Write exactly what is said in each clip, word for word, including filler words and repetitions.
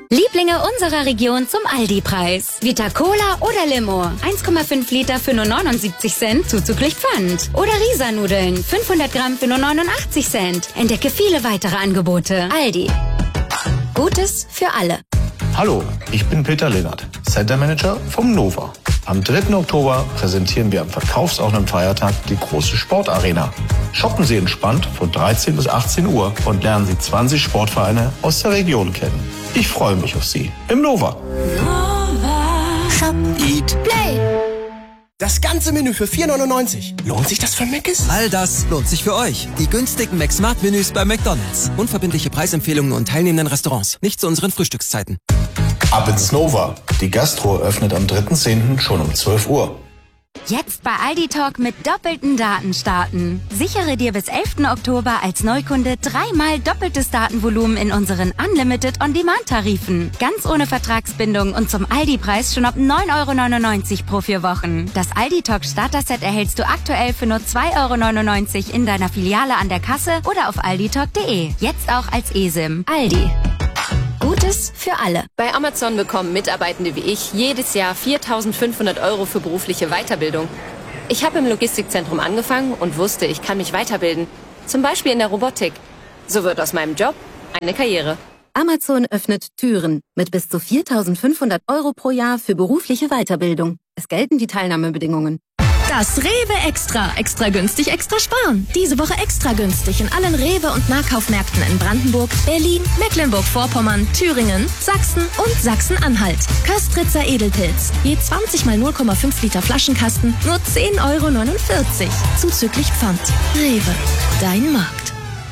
Lieblinge unserer Region zum Aldi-Preis. Vita Cola oder Limo. eins Komma fünf Liter für nur neunundsiebzig Cent zuzüglich Pfand. Oder Risa-Nudeln. fünfhundert Gramm für nur neunundachtzig Cent. Entdecke viele weitere Angebote. Aldi. Gutes für alle. Hallo, ich bin Peter Lennart, Center Manager vom Nova. Am dritten Oktober präsentieren wir am verkaufsoffenen Feiertag die große Sportarena. Shoppen Sie entspannt von dreizehn bis achtzehn Uhr und lernen Sie zwanzig Sportvereine aus der Region kennen. Ich freue mich auf Sie im Nova. Nova. Shop, Eat, Play. Das ganze Menü für vier neunundneunzig. Lohnt sich das für Mc's? All das lohnt sich für euch. Die günstigen McSmart-Menüs bei McDonald's. Unverbindliche Preisempfehlungen und teilnehmenden Restaurants. Nicht zu unseren Frühstückszeiten. Ab ins Nova. Die Gastro öffnet am dritten zehnten schon um zwölf Uhr. Jetzt bei Aldi Talk mit doppelten Daten starten. Sichere dir bis elften Oktober als Neukunde dreimal doppeltes Datenvolumen in unseren Unlimited On-Demand-Tarifen. Ganz ohne Vertragsbindung und zum Aldi-Preis schon ab neun Euro neunundneunzig pro vier Wochen. Das Aldi Talk Starter-Set erhältst du aktuell für nur zwei Euro neunundneunzig in deiner Filiale an der Kasse oder auf alditalk punkt de. Jetzt auch als eSIM. Aldi. Gutes für alle. Bei Amazon bekommen Mitarbeitende wie ich jedes Jahr viertausendfünfhundert Euro für berufliche Weiterbildung. Ich habe im Logistikzentrum angefangen und wusste, ich kann mich weiterbilden. Zum Beispiel in der Robotik. So wird aus meinem Job eine Karriere. Amazon öffnet Türen mit bis zu viertausendfünfhundert Euro pro Jahr für berufliche Weiterbildung. Es gelten die Teilnahmebedingungen. Das Rewe Extra. Extra günstig, extra sparen. Diese Woche extra günstig in allen Rewe- und Nahkaufmärkten in Brandenburg, Berlin, Mecklenburg-Vorpommern, Thüringen, Sachsen und Sachsen-Anhalt. Köstritzer Edelpilz. Je zwanzig mal null Komma fünf Liter Flaschenkasten, nur zehn Euro neunundvierzig. Zuzüglich Pfand. Rewe. Dein Markt.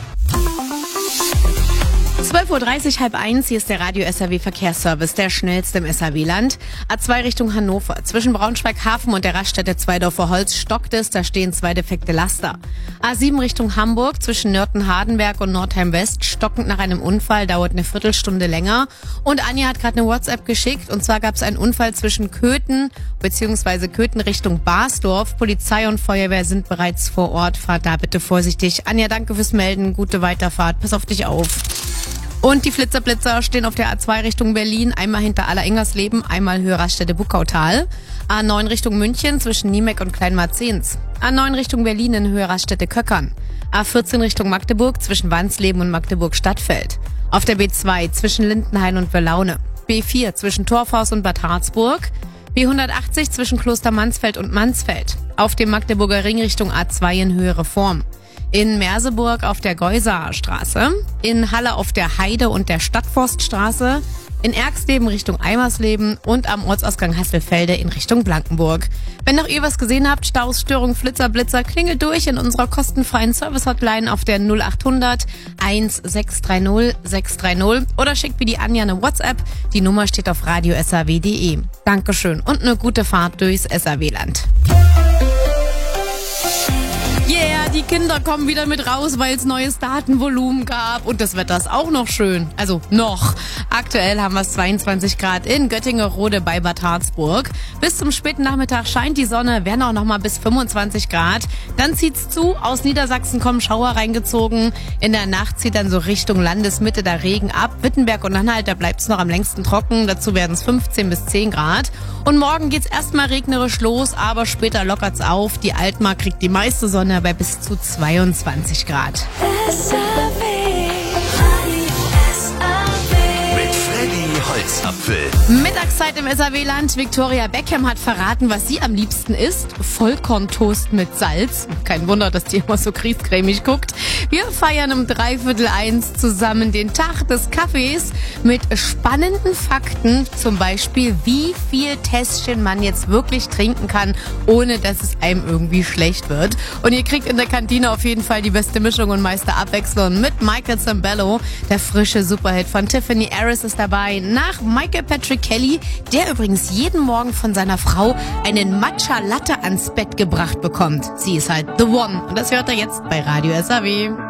zwölf Uhr dreißig, halb eins, hier ist der Radio-S R W Verkehrsservice, der schnellste im S R W-Land. A zwei Richtung Hannover. Zwischen Braunschweig-Hafen und der Raststätte Zweidorfer Holz stockt es, da stehen zwei defekte Laster. A sieben Richtung Hamburg, zwischen Nörten-Hardenberg und Nordheim-West, stockend nach einem Unfall, dauert eine Viertelstunde länger. Und Anja hat gerade eine WhatsApp geschickt, und zwar gab es einen Unfall zwischen Köthen bzw. Köthen Richtung Basdorf. Polizei und Feuerwehr sind bereits vor Ort, fahrt da bitte vorsichtig. Anja, danke fürs Melden, gute Weiterfahrt, pass auf dich auf. Und die Flitzer-Blitzer stehen auf der A zwei Richtung Berlin, einmal hinter Aller-Ingersleben, einmal Höhe Raststätte Buckautal. A neun Richtung München zwischen Niemeck und Kleinmarzens. A neun Richtung Berlin in Höhe Raststätte Köckern. A vierzehn Richtung Magdeburg zwischen Wansleben und Magdeburg-Stadtfeld. Auf der B zwei zwischen Lindenhain und Wöllaune. B vier zwischen Torfhaus und Bad Harzburg. B hundertachtzig zwischen Kloster Mansfeld und Mansfeld. Auf dem Magdeburger Ring Richtung A zwei in Höhe Reform. In Merseburg auf der Geusaer Straße, in Halle auf der Heide und der Stadtforststraße, in Erxleben Richtung Eimersleben und am Ortsausgang Hasselfelde in Richtung Blankenburg. Wenn noch ihr was gesehen habt, Staus, Störung, Flitzer, Blitzer, klingelt durch in unserer kostenfreien Service-Hotline auf der null achthundert sechshundertsechzig sechshundertdreißig oder schickt wie die Anja eine WhatsApp. Die Nummer steht auf radio s r w punkt de. Dankeschön und eine gute Fahrt durchs S R W-Land. Yeah, die Kinder kommen wieder mit raus, weil es neues Datenvolumen gab. Und das Wetter ist auch noch schön. Also noch. Aktuell haben wir es zweiundzwanzig Grad in Göttingerode bei Bad Harzburg. Bis zum späten Nachmittag scheint die Sonne, werden auch noch mal bis fünfundzwanzig Grad. Dann zieht's zu. Aus Niedersachsen kommen Schauer reingezogen. In der Nacht zieht dann so Richtung Landesmitte der Regen ab. Wittenberg und Anhalt, da bleibt's noch am längsten trocken. Dazu werden es fünfzehn bis zehn Grad. Und morgen geht's erstmal regnerisch los, aber später lockert's auf. Die Altmark kriegt die meiste Sonne bei bis zu zweiundzwanzig Grad. S R W. Mit Freddy Holzapfel. Mittagszeit im S R W-Land. Victoria Beckham hat verraten, was sie am liebsten isst. Vollkorntoast mit Salz. Kein Wunder, dass die immer so griesgrämig guckt. Wir feiern um dreiviertel eins zusammen den Tag des Kaffees mit spannenden Fakten. Zum Beispiel, wie viel Tässchen man jetzt wirklich trinken kann, ohne dass es einem irgendwie schlecht wird. Und ihr kriegt in der Kantine auf jeden Fall die beste Mischung und meiste Abwechslung mit Michael Zambello. Der frische Superhit von Tiffany Harris ist dabei. Nach Michael Patrick Kelly, der übrigens jeden Morgen von seiner Frau einen Matcha Latte ans Bett gebracht bekommt. Sie ist halt the one. Und das hört er jetzt bei Radio S R W.